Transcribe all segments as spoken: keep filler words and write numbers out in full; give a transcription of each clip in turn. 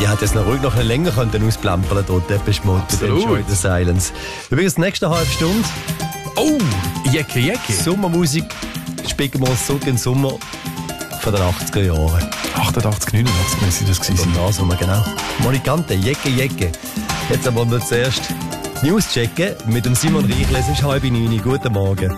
Die hat jetzt noch ruhig noch ein länger können ausplampern dort, Depeche Mode, Enjoy the Silence. Übrigens, nächste halbe Stunde. Oh, Jecke, Jecke. Sommermusik, spielen wir uns zurück in den Sommer von den achtziger Jahren. achtundachtzig, neunundachtzig müsste das gewesen sein. Ja, Sommer, genau. Monikante, Jecke, Jecke. Jetzt aber noch zuerst News checken mit dem Simon Reichle. Es ist halb neun. Guten Morgen.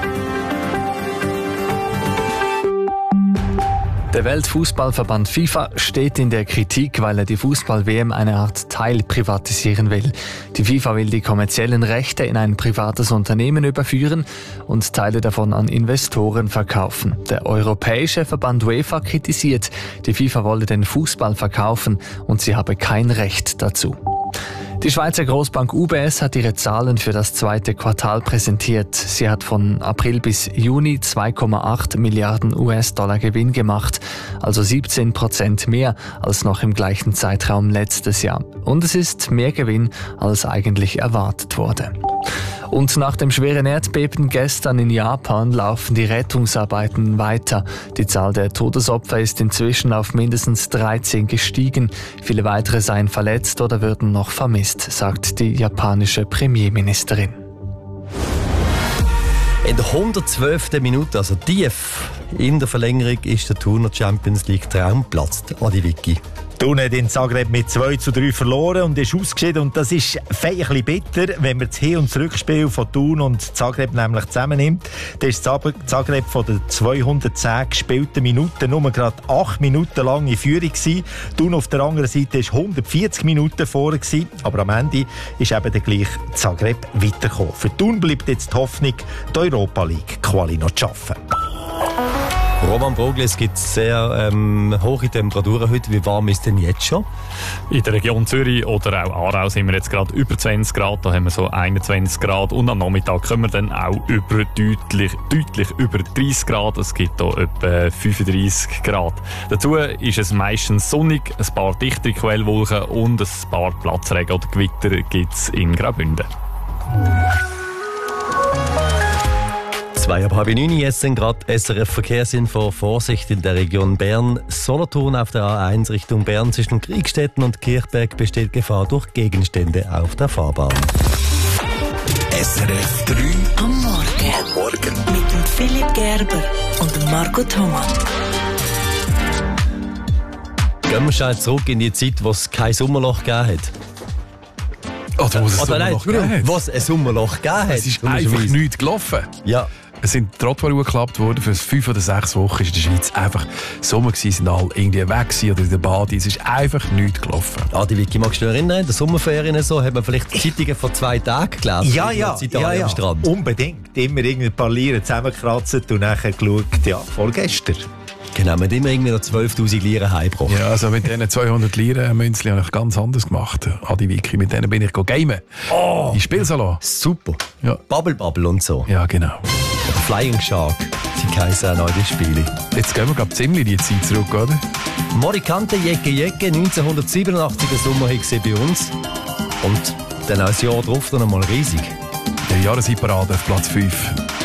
Der Weltfußballverband FIFA steht in der Kritik, weil er die Fußball-W M eine Art Teil privatisieren will. Die FIFA will die kommerziellen Rechte in ein privates Unternehmen überführen und Teile davon an Investoren verkaufen. Der europäische Verband UEFA kritisiert, die FIFA wolle den Fußball verkaufen und sie habe kein Recht dazu. Die Schweizer Grossbank U B S hat ihre Zahlen für das zweite Quartal präsentiert. Sie hat von April bis Juni zwei Komma acht Milliarden U S-Dollar Gewinn gemacht, also siebzehn Prozent mehr als noch im gleichen Zeitraum letztes Jahr. Und es ist mehr Gewinn, als eigentlich erwartet wurde. Und nach dem schweren Erdbeben gestern in Japan laufen die Rettungsarbeiten weiter. Die Zahl der Todesopfer ist inzwischen auf mindestens dreizehn gestiegen. Viele weitere seien verletzt oder würden noch vermisst, sagt die japanische Premierministerin. In der hundertzwölften Minute, also tief in der Verlängerung, ist der Thuner Champions League Traum geplatzt. Adi Vicky. Thun hat in Zagreb mit zwei zu drei verloren und ist ausgeschieden. Und das ist ein bisschen bitter, wenn man das Hin- und Zurückspiel von Thun und Zagreb nämlich zusammennimmt. Da ist Zagreb von den zweihundertzehn gespielten Minuten nur gerade acht Minuten lang in Führung gewesen. Thun auf der anderen Seite war hundertvierzig Minuten vorne gewesen. Aber am Ende ist eben dann gleich Zagreb weitergekommen. Für Thun bleibt jetzt die Hoffnung, die Europa League Quali noch zu schaffen. Roman Brogli, es gibt sehr ähm, hohe Temperaturen heute. Wie warm ist denn jetzt schon? In der Region Zürich oder auch Aarau sind wir jetzt gerade über zwanzig Grad. Da haben wir so einundzwanzig Grad. Und am Nachmittag kommen wir dann auch über deutlich, deutlich über dreißig Grad. Es gibt hier etwa fünfunddreissig Grad. Dazu ist es meistens sonnig, ein paar dichtere Quellwolken und ein paar Platzregen oder Gewitter gibt es in Graubünden. Zwei ab halb neun, jetzt sind gerade S R F-Verkehrsinfo. Vorsicht in der Region Bern. Solothurn auf der A eins Richtung Bern zwischen Kriegstetten und Kirchberg besteht Gefahr durch Gegenstände auf der Fahrbahn. S R F drei am Morgen. Am Morgen. Mit dem Philipp Gerber und dem Marco Thomas. Gehen wir schnell zurück in die Zeit, wo es kein Sommerloch gegeben hat. Oder was es Oder Sommerloch gegeben hat. Was ein Sommerloch gegeben hat. Es ist einfach nichts gelaufen. Ja. Es sind Trottoirs geklappt worden. Für fünf oder sechs Wochen ist in der Schweiz einfach Sommer gewesen, sind alle irgendwie weg gewesen oder in der Bade. Es ist einfach nichts gelaufen. Adi Vicky, magst du dich erinnern? In der Sommerferien so, hat man vielleicht Zeitungen vor zwei Tagen gelesen? Ja, ja, ja, ja. Am Strand. Unbedingt. Immer irgendwie ein paar Lieren zusammengekratzt und nachher geschaut, ja, vorgestern. Genau, man hat immer irgendwie noch zwölftausend Lieren heimgebracht. Ja, also mit diesen zweihundert Lieren-Münzli habe ich ganz anders gemacht. Adi Vicky, mit denen bin ich gamen. Oh! In Spielsalon. Super. Ja. Bubble Bubble und so. Ja, genau. Oder Flying Shark. Sie heissen auch noch die Spiele. Jetzt gehen wir, glaube ich, ziemlich die Zeit zurück, oder? Morikante, Jecke, Jecke, neunzehnhundertsiebenundachtzig ein Sommer bei uns. Und dann auch ein Jahr drauf dann einmal riesig. Der Jahreshitparade auf Platz fünf.